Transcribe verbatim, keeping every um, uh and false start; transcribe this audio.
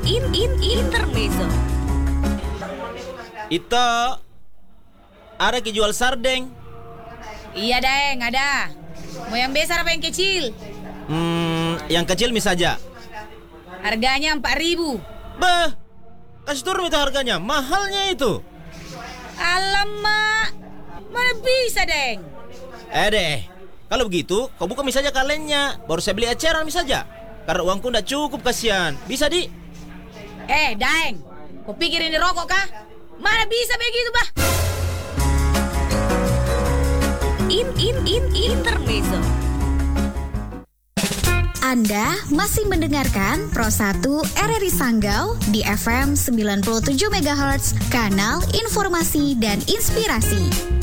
in in intermezzo. Itu ada kejual sardeng. Iya Deng, ada. Mau yang besar apa yang kecil? Hmm, yang kecil mi saja. Harganya empat ribu. Bah, kasih turun itu harganya, mahalnya itu. Alamak, mana bisa Deng? Eh deh, kalau begitu kau buka mi saja kalennya, baru saya beli eceran mi saja. Karena uangku ndak cukup, kasihan. Bisa di? Eh Deng, kau pikir ini rokok kah? Mana bisa begitu bah? In in in intermezzo. Anda masih mendengarkan Pro satu R R I Sanggau di F M sembilan puluh tujuh megahertz, kanal informasi dan inspirasi.